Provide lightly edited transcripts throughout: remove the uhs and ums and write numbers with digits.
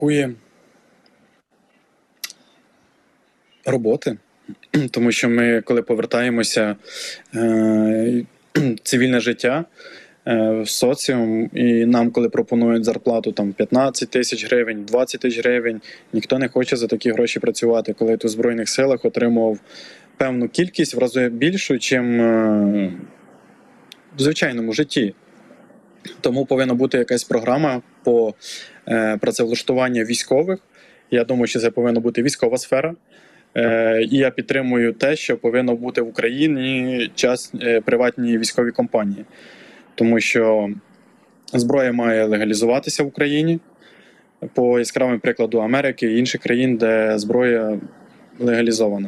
Бракує роботи, тому що ми, коли повертаємося в цивільне життя, в соціум, і нам, коли пропонують зарплату там 15 тисяч гривень, 20 тисяч гривень, ніхто не хоче за такі гроші працювати, коли ти в Збройних силах отримував певну кількість в рази більшу, чим в звичайному житті. Тому повинна бути якась програма по працевлаштуванню військових. Я думаю, що це повинна бути військова сфера. І я підтримую те, що повинно бути в Україні приватні військові компанії. Тому що зброя має легалізуватися в Україні. По яскравому прикладу Америки і інших країн, де зброя легалізована.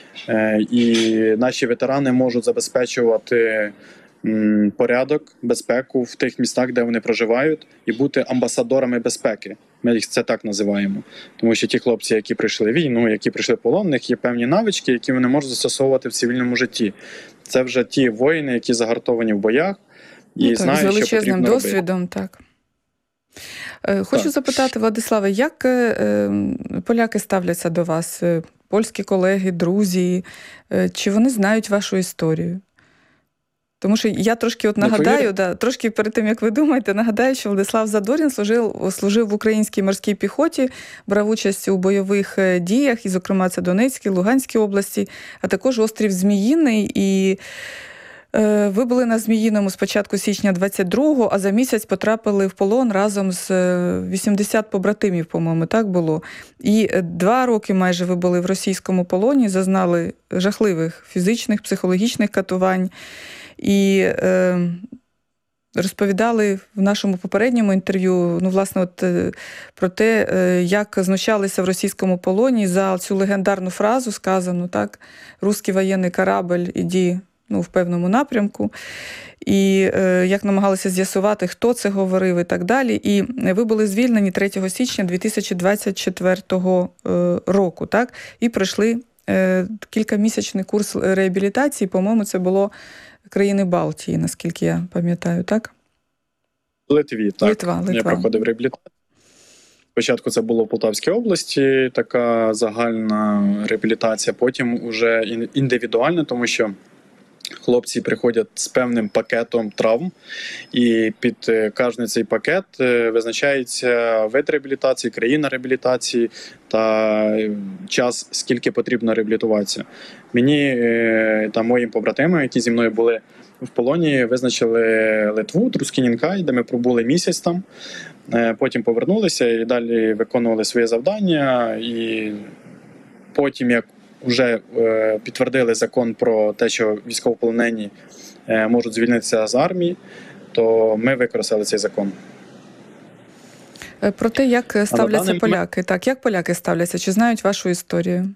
І наші ветерани можуть забезпечувати порядок, безпеку в тих містах, де вони проживають, і бути амбасадорами безпеки. Ми їх це так називаємо. Тому що ті хлопці, які прийшли війну, які прийшли в полон, в них є певні навички, які вони можуть застосовувати в цивільному житті. Це вже ті воїни, які загартовані в боях і знають, що потрібно робити. З величезним досвідом, так. Хочу запитати, Владиславе, як поляки ставляться до вас? Польські колеги, друзі, чи вони знають вашу історію? Тому що я трошки нагадаю, трошки перед тим, як ви думаєте, нагадаю, що Владислав Задорін служив в українській морській піхоті, брав участь у бойових діях, і, зокрема, це Донецькій, Луганській області, а також острів Зміїний. І ви були на Зміїному з початку січня 22-го, а за місяць потрапили в полон разом з 80 побратимів, по-моєму, так було. І 2 роки майже ви були в російському полоні, зазнали жахливих фізичних, психологічних катувань. І розповідали в нашому попередньому інтерв'ю, про те, як знущалися в російському полоні за цю легендарну фразу, сказану, так, «Русський воєнний корабль, іди в певному напрямку», і як намагалися з'ясувати, хто це говорив і так далі. І ви були звільнені 3 січня 2024 року, так, і пройшли кількамісячний курс реабілітації, по-моєму, це було країни Балтії, наскільки я пам'ятаю, так? Литві, так. Литва. Я проходив реабілітацію. Спочатку це було в Полтавській області, така загальна реабілітація, потім уже індивідуальна, тому що хлопці приходять з певним пакетом травм, і під кожен цей пакет визначається вид реабілітації, країна реабілітації та час, скільки потрібно реабілітуватися. Мені та моїм побратимам, які зі мною були в полоні, визначили Литву, Трускінінкай, де ми пробули місяць там, потім повернулися і далі виконували своє завдання, і потім, як вже підтвердили закон про те, що військовополонені можуть звільнитися з армії, то ми використали цей закон. Про те, як ставляться поляки. Так, як поляки ставляться? Чи знають вашу історію?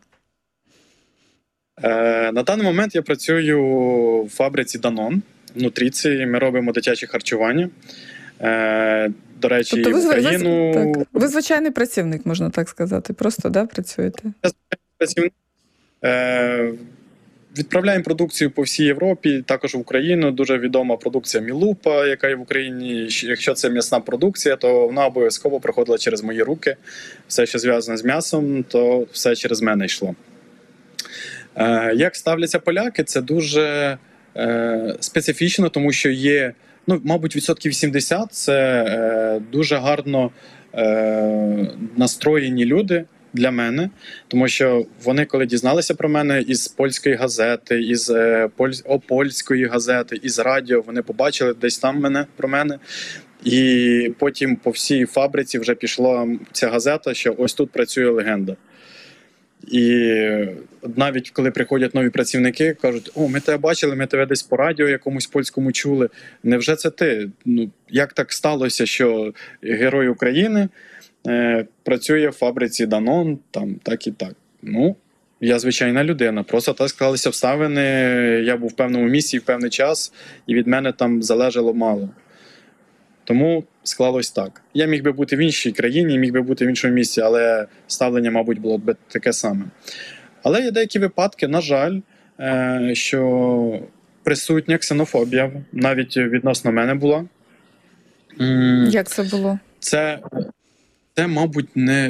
На даний момент я працюю в фабриці Данон, в Нутріці. Ми робимо дитяче харчування. До речі, тобто в Україну... Ви звичайний працівник, можна так сказати, просто, да, працюєте? Я звичайний працівник. Відправляємо продукцію по всій Європі, також в Україну. Дуже відома продукція Мілупа, яка є в Україні. Якщо це м'ясна продукція, то вона обов'язково проходила через мої руки. Все, що зв'язане з м'ясом, то все через мене йшло. Як ставляться поляки, це дуже специфічно, тому що є, мабуть, 80% – це дуже гарно настроєні люди для мене, тому що вони, коли дізналися про мене із польської газети, із опольської газети, із радіо, вони побачили десь там про мене. І потім по всій фабриці вже пішла ця газета, що ось тут працює легенда. І навіть коли приходять нові працівники, кажуть: «О, ми тебе бачили, ми тебе десь по радіо якомусь польському чули. Невже це ти? Як так сталося, що герой України працює в фабриці Данон, там так і так». Я звичайна людина, просто так склалися обставини, я був в певному місці в певний час, і від мене там залежало мало. Тому склалось так. Я міг би бути в іншій країні, міг би бути в іншому місці, але ставлення, мабуть, було б таке саме. Але є деякі випадки, на жаль, що присутня ксенофобія, навіть відносно мене була. Як це було? Це, мабуть, не